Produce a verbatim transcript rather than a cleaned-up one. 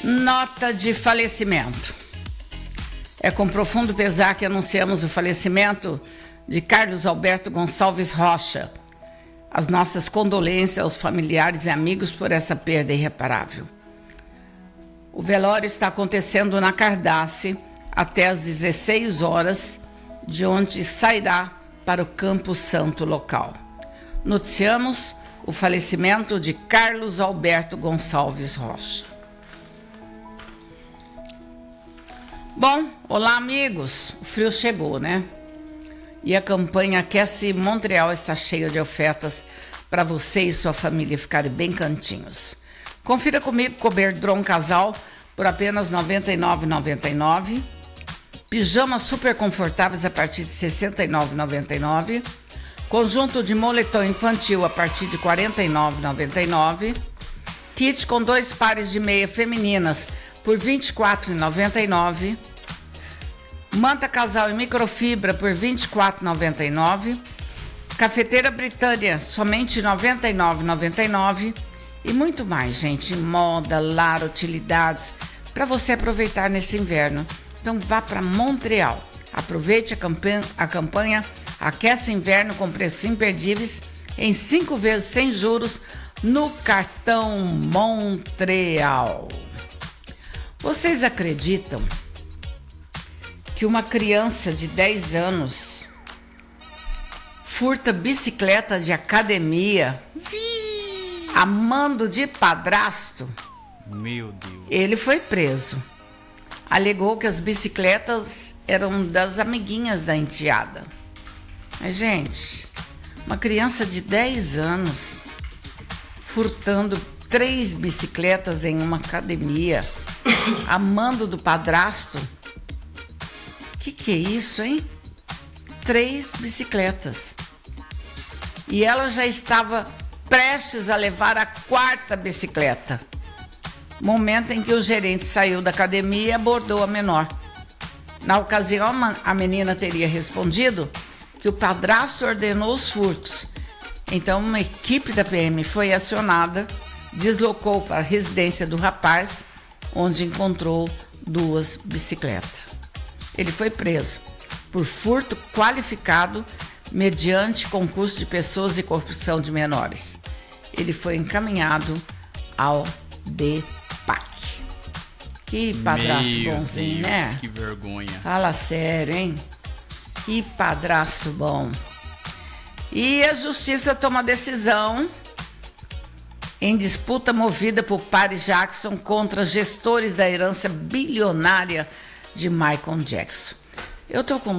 Nota de falecimento. É com profundo pesar que anunciamos o falecimento de Carlos Alberto Gonçalves Rocha. As nossas condolências aos familiares e amigos por essa perda irreparável. O velório está acontecendo na Cardace até às dezesseis horas, de onde sairá para o Campo Santo local. Noticiamos o falecimento de Carlos Alberto Gonçalves Rocha. Bom, olá amigos, o frio chegou, né? E a campanha Aquece Montreal está cheia de ofertas para você e sua família ficarem bem cantinhos. Confira comigo Coberdron Casal por apenas noventa e nove reais e noventa e nove centavos. Pijamas super confortáveis a partir de sessenta e nove reais e noventa e nove centavos. Conjunto de moletom infantil a partir de quarenta e nove reais e noventa e nove centavos. Kit com dois pares de meia femininas por vinte e quatro reais e noventa e nove centavos. Manta casal em microfibra por vinte e quatro reais e noventa e nove centavos. Cafeteira Britânia somente noventa e nove reais e noventa e nove centavos. E muito mais, gente, moda, lar, utilidades, para você aproveitar nesse inverno. Então vá para Montreal. Aproveite a campanha, a campanha Aquece Inverno com preços imperdíveis em cinco vezes sem juros no cartão Montreal. Vocês acreditam que uma criança de dez anos furta bicicleta de academia a mando de padrasto? Meu Deus. Ele foi preso. Alegou que as bicicletas eram das amiguinhas da enteada. Mas, gente, uma criança de dez anos furtando três bicicletas em uma academia a mando do padrasto? Que que é isso, hein? Três bicicletas. E ela já estava prestes a levar a quarta bicicleta. Momento em que o gerente saiu da academia e abordou a menor. Na ocasião, a menina teria respondido que o padrasto ordenou os furtos. Então, uma equipe da P M foi acionada, deslocou para a residência do rapaz, onde encontrou duas bicicletas. Ele foi preso por furto qualificado mediante concurso de pessoas e corrupção de menores. Ele foi encaminhado ao D P A C. Que padrasto Meu bonzinho, Deus, né? Que vergonha. Fala sério, hein? Que padrasto bom. E a justiça toma decisão em disputa movida por Paris Jackson contra gestores da herança bilionária de Michael Jackson. Eu tô com